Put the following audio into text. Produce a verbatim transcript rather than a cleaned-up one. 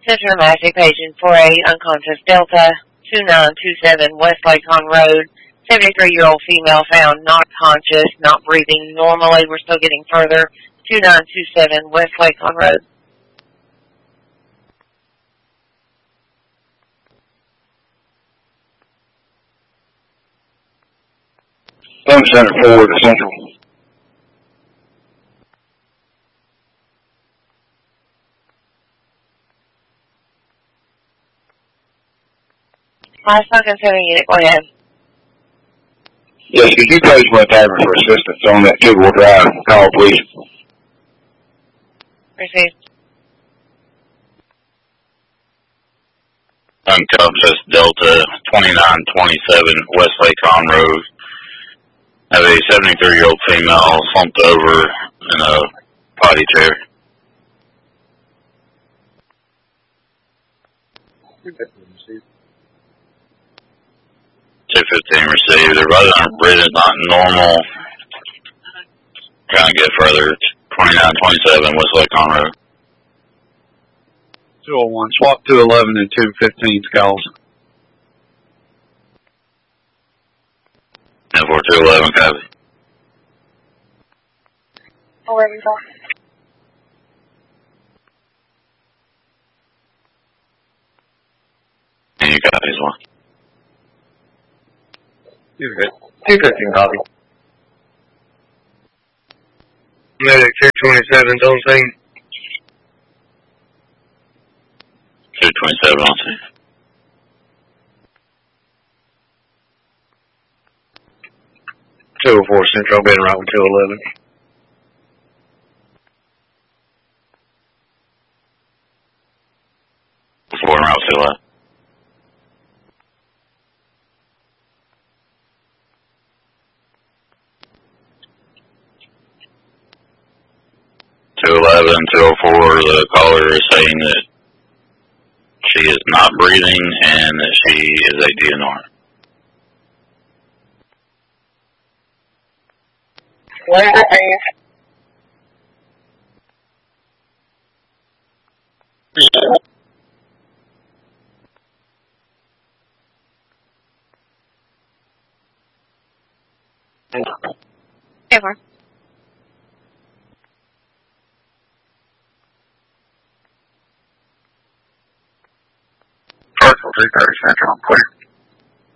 Center Magic Agent four eight, unconscious Delta, two nine two seven West Lakon Road. seventy-three-year-old female found not conscious, not breathing normally. We're still getting further. two nine two seven West Lakon Road. Phone Center forward to Central. Last fucking seven unit, go ahead. Yes, could you place my timer for assistance on that two-wheel drive call, please? Received. Unconscious Delta, twenty-nine twenty-seven West Lakon Road. Have a seventy-three-year-old female slumped over in a potty chair. two fifteen received. The resident breathing is not normal. Trying to get further. twenty-nine twenty-seven West Lakon Road. two oh one, swap two eleven and two fifteen calls. ten four two eleven, copy. eleven four. And you copy as well. You're good. two fifteen copy. Medic two twenty-seven, don't scene. two twenty-seven on scene. two oh four Central, being right with two eleven. Four route two eleven. two eleven, two oh four, the caller is saying that she is not breathing and that she is a D N R. Where are you? Ever. Parcel three thirty Central, clear.